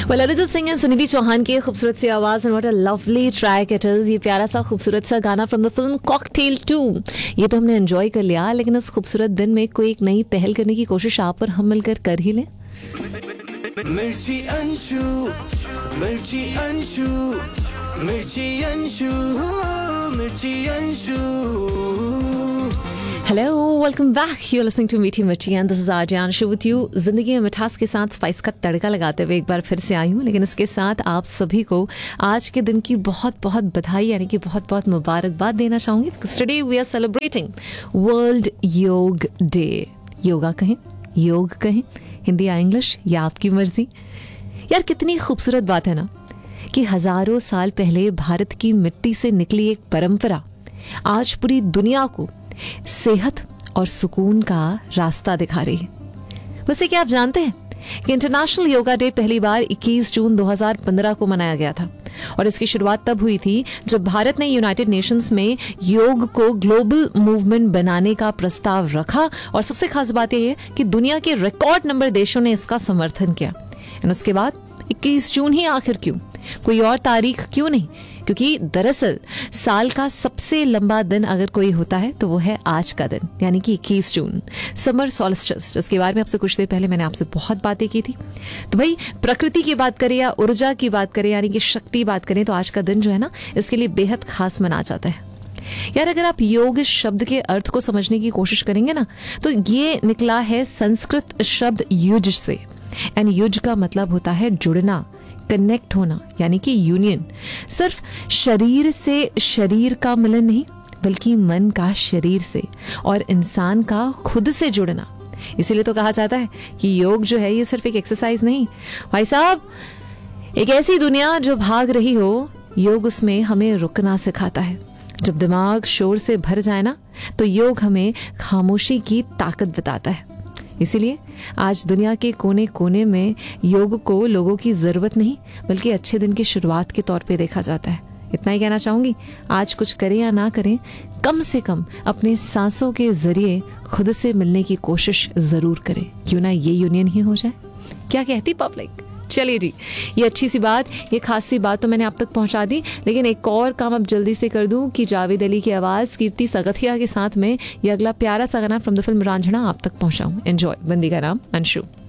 Well Arijit Singh and Sunidhi Chauhan की खूबसूरत सी आवाज and what a lovely track it is. ये प्यारा सा खूबसूरत सा गाना फ्रॉम द फिल्म कॉकटेल 2। ये तो हमने एंजॉय कर लिया, लेकिन इस खूबसूरत दिन में कोई एक नई पहल करने की कोशिश आप और हम मिलकर कर ही लें। मिर्ची अंशु, मिर्ची अंशु, मिर्ची अंशु, मिर्ची Anshu. Hello, welcome back. You listening to मीठी मिर्ची and this is RJ Anshu with you. जिंदगी में मिठास के साथ स्पाइस का तड़का लगाते हुए एक बार फिर से आई हूँ, लेकिन इसके साथ आप सभी को आज के दिन की बहुत बहुत बधाई यानी कि बहुत बहुत मुबारकबाद देना चाहूंगी। Today we are celebrating world योग डे। योगा कहें, योग कहें, हिंदी या इंग्लिश या आपकी मर्जी। यार कितनी खूबसूरत बात है ना कि हजारों साल पहले भारत की मिट्टी से निकली एक परंपरा आज पूरी दुनिया को सेहत और सुकून का रास्ता दिखा रही है। वैसे क्या आप जानते हैं कि इंटरनेशनल योगा डे पहली बार 21 जून 2015 को मनाया गया था, और इसकी शुरुआत तब हुई थी जब भारत ने यूनाइटेड नेशंस में योग को ग्लोबल मूवमेंट बनाने का प्रस्ताव रखा। और सबसे खास बात यह है कि दुनिया के रिकॉर्ड नंबर देशों ने इसका समर्थन किया। और उसके बाद 21 जून ही आखिर क्यों, कोई और तारीख क्यों नहीं? क्योंकि दरअसल साल का सबसे लंबा दिन अगर कोई होता है तो वो है आज का दिन, यानी कि 21 जून, समर सॉल्स्टिस, जिसके बारे में आपसे कुछ देर पहले मैंने आपसे बहुत बातें की थी। तो भाई प्रकृति की बात करें या ऊर्जा की बात करें यानी कि शक्ति बात करें, तो आज का दिन जो है ना इसके लिए बेहद खास मना जाता है। यार अगर आप योग शब्द के अर्थ को समझने की कोशिश करेंगे ना, तो ये निकला है संस्कृत शब्द युज से। एंड युज का मतलब होता है जुड़ना, कनेक्ट होना, यानी कि यूनियन। सिर्फ शरीर से शरीर का मिलन नहीं, बल्कि मन का शरीर से और इंसान का खुद से जुड़ना। इसीलिए तो कहा जाता है कि योग जो है ये सिर्फ एक एक्सरसाइज नहीं भाई साहब, एक ऐसी दुनिया जो भाग रही हो, योग उसमें हमें रुकना सिखाता है। जब दिमाग शोर से भर जाए ना, तो योग हमें खामोशी की ताकत बताता है। इसीलिए आज दुनिया के कोने कोने में योग को लोगों की जरूरत नहीं, बल्कि अच्छे दिन की शुरुआत के तौर पे देखा जाता है। इतना ही कहना चाहूंगी, आज कुछ करें या ना करें, कम से कम अपने सांसों के जरिए खुद से मिलने की कोशिश जरूर करें। क्यों ना ये यूनियन ही हो जाए। क्या कहती पब्लिक? चलिए जी, ये अच्छी सी बात, ये खास सी बात तो मैंने आप तक पहुंचा दी, लेकिन एक और काम अब जल्दी से कर दूं कि जावेद अली की आवाज कीर्ति सगथिया के साथ में ये अगला प्यारा सा गाना फ्रॉम द फिल्म रांझना आप तक पहुंचाऊं। एंजॉय। बंदी का नाम अंशु।